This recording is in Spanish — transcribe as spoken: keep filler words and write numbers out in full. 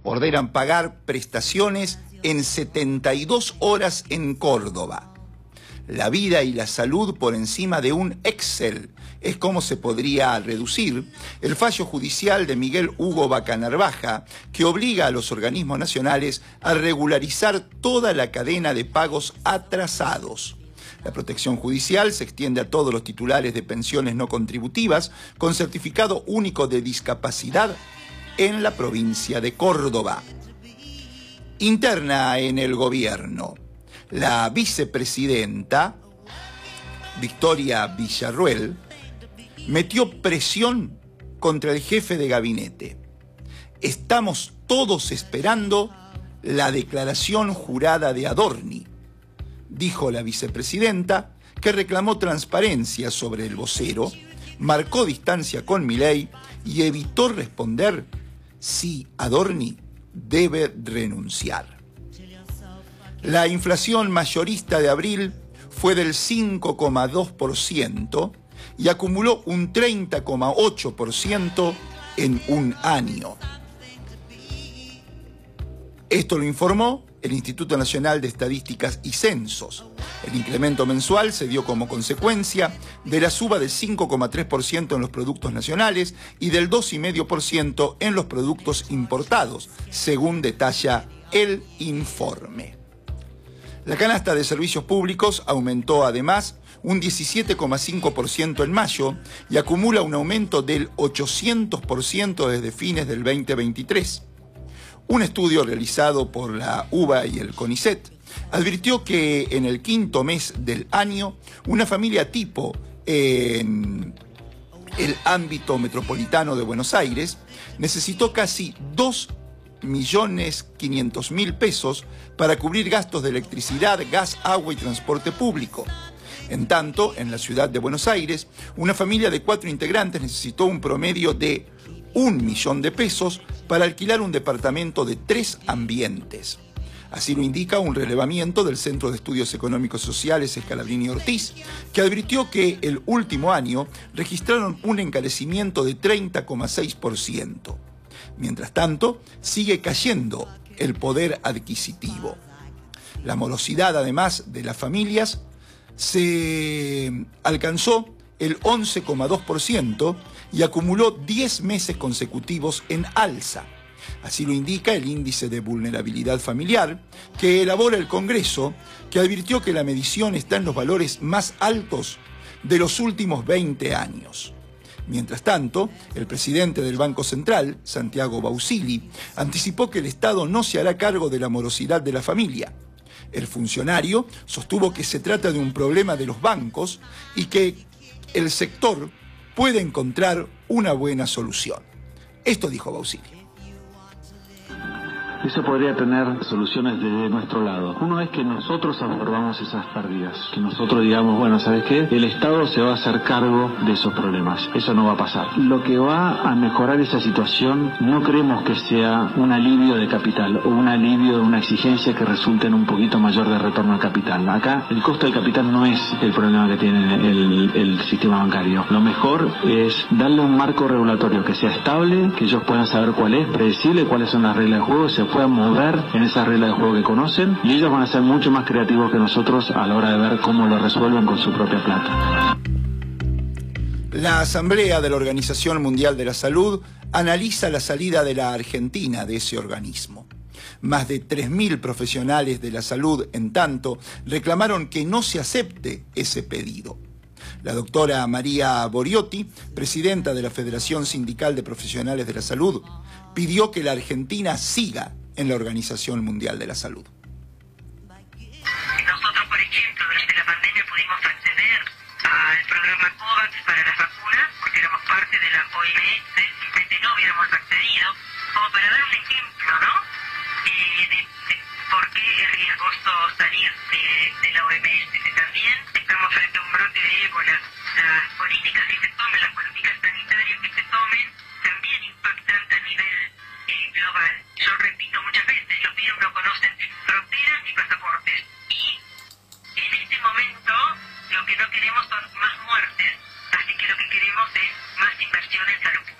ordenan pagar prestaciones en setenta y dos horas en Córdoba. La vida y la salud por encima de un Excel es como se podría reducir el fallo judicial de Miguel Hugo Bacanarvaja, que obliga a los organismos nacionales a regularizar toda la cadena de pagos atrasados. La protección judicial se extiende a todos los titulares de pensiones no contributivas con certificado único de discapacidad en la provincia de Córdoba. Interna en el gobierno. La vicepresidenta, Victoria Villarruel, metió presión contra el jefe de gabinete. Estamos todos esperando la declaración jurada de Adorni, dijo la vicepresidenta, que reclamó transparencia sobre el vocero, marcó distancia con Milei y evitó responder si Adorni debe renunciar. La inflación mayorista de abril fue del cinco coma dos por ciento y acumuló un treinta coma ocho por ciento en un año. Esto lo informó el Instituto Nacional de Estadísticas y Censos. El incremento mensual se dio como consecuencia de la suba del cinco coma tres por ciento en los productos nacionales y del dos coma cinco por ciento en los productos importados, según detalla el informe. La canasta de servicios públicos aumentó además un diecisiete coma cinco por ciento en mayo y acumula un aumento del ochocientos por ciento desde fines del veinte veintitrés. Un estudio realizado por la U B A y el CONICET advirtió que en el quinto mes del año, una familia tipo en el ámbito metropolitano de Buenos Aires necesitó casi dos millones quinientos mil pesos para cubrir gastos de electricidad, gas, agua y transporte público. En tanto, en la ciudad de Buenos Aires, una familia de cuatro integrantes necesitó un promedio de un millón de pesos para alquilar un departamento de tres ambientes. Así lo indica un relevamiento del Centro de Estudios Económicos Sociales Scalabrini Ortiz, que advirtió que el último año registraron un encarecimiento de treinta coma seis por ciento. Mientras tanto, sigue cayendo el poder adquisitivo. La morosidad, además de las familias, se alcanzó el once coma dos por ciento y acumuló diez meses consecutivos en alza. Así lo indica el índice de vulnerabilidad familiar que elabora el Congreso, que advirtió que la medición está en los valores más altos de los últimos veinte años. Mientras tanto, el presidente del Banco Central, Santiago Bausili, anticipó que el Estado no se hará cargo de la morosidad de la familia. El funcionario sostuvo que se trata de un problema de los bancos y que el sector puede encontrar una buena solución. Esto dijo Bausili. Eso podría tener soluciones desde nuestro lado. Uno es que nosotros absorbamos esas pérdidas, que nosotros digamos, bueno, ¿sabes qué? El Estado se va a hacer cargo de esos problemas. Eso no va a pasar. Lo que va a mejorar esa situación no creemos que sea un alivio de capital o un alivio de una exigencia que resulte en un poquito mayor de retorno al capital. Acá el costo del capital no es el problema que tiene el, el sistema bancario. Lo mejor es darle un marco regulatorio que sea estable, que ellos puedan saber cuál es, predecible, cuáles son las reglas de juego, se puedan mover en esa regla de juego que conocen y ellos van a ser mucho más creativos que nosotros a la hora de ver cómo lo resuelven con su propia plata. La Asamblea de la Organización Mundial de la Salud analiza la salida de la Argentina de ese organismo. Más de tres mil profesionales de la salud, en tanto, reclamaron que no se acepte ese pedido. La doctora María Boriotti, presidenta de la Federación Sindical de Profesionales de la Salud, pidió que la Argentina siga en la Organización Mundial de la Salud. Nosotros, por ejemplo, durante la pandemia pudimos acceder al programa COVAX para las vacunas, porque éramos parte de la O M S, simplemente no hubiéramos accedido, como para dar un ejemplo, ¿no? Eh, de, de por qué es riesgoso salir de, de la O M S. También estamos frente a un brote de ébola. Las políticas que se tomen, las políticas sanitarias que se tomen, también impactan a nivel eh, global. Yo repito muchas veces, los virus no conocen fronteras ni pasaportes. Y en este momento lo que no queremos son más muertes, así que lo que queremos es más inversión en salud.